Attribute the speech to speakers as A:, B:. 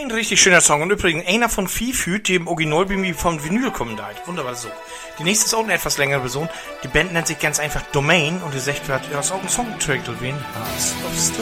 A: ein richtig schöner Song. Und übrigens, einer von Viehfüt, die im Original bei mir vom Vinyl kommen da. Wunderbar so. Die nächste ist auch eine etwas längere Version. Die Band nennt sich ganz einfach Domain und die sagt, ja, ist auch ein Songtrack,